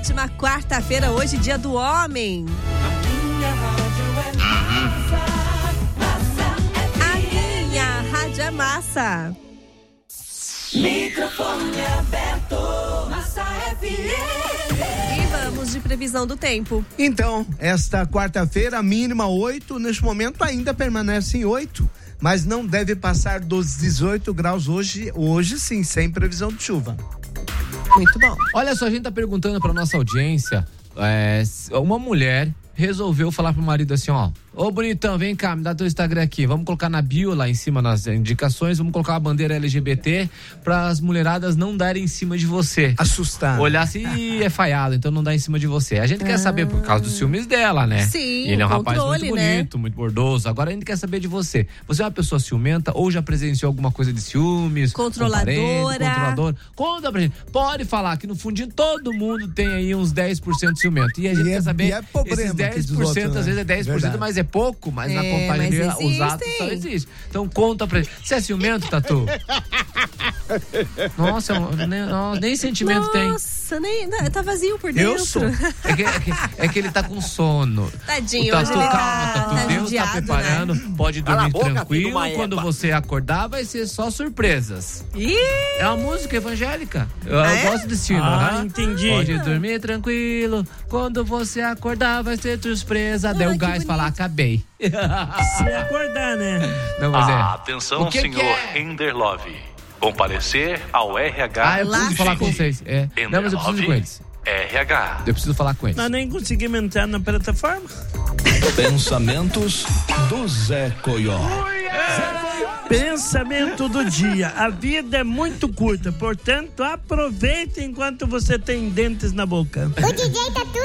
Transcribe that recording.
ótima quarta-feira, hoje, dia do homem. A minha rádio é massa. Microfone aberto, Massa FM. E vamos de previsão do tempo. Então, esta quarta-feira, mínima 8, neste momento ainda permanece em 8, mas não deve passar dos 18 graus hoje sim, sem previsão de chuva. Muito bom. Olha só, a gente tá perguntando pra nossa audiência, uma mulher resolveu falar pro marido assim, ó: ô bonitão, vem cá, me dá teu Instagram aqui, vamos colocar na bio lá em cima nas indicações, vamos colocar a bandeira LGBT para as mulheradas não darem em cima de você. Assustar. Olhar assim, é falhado, então não dá em cima de você. A gente quer saber por causa dos ciúmes dela, né? Sim, ele é um rapaz controle, muito bonito, muito bordoso. Agora a gente quer saber de você. Você é uma pessoa ciumenta ou já presenciou alguma coisa de ciúmes? Controladora. Conta pra gente. Pode falar que no fundinho todo mundo tem aí uns 10% ciumento. E a gente quer saber, esses 10% às vezes é 10%, verdade. Mas é pouco, mas na contagem dele, os atos só existem. Então conta pra gente. Você é ciumento, Tatu? Nossa, nem sentimento tem. Nossa, tá vazio por dentro. Eu sou. É que ele tá com sono. Tadinho, o Tatu, ele calma, Tatu. tá Deus judiado, tá preparando. Né? Pode dormir tranquilo. Quando Eva. você acordar, vai ser só surpresas. Ih! É uma música evangélica. Eu gosto desse hino. Entendi. Pode dormir tranquilo. Quando você acordar, vai ser surpresa. Daí o gás fala: acabei. Se acordar, né? Não, mas Atenção, senhor Enderlove. Comparecer ao RH. Eu preciso falar com vocês. Não, mas eu preciso com eles. RH. Eu preciso falar com eles. Nós nem conseguimos entrar na plataforma. Pensamentos do Zé Coió. Pensamento do dia. A vida é muito curta, portanto, aproveite enquanto você tem dentes na boca. O DJ Tatu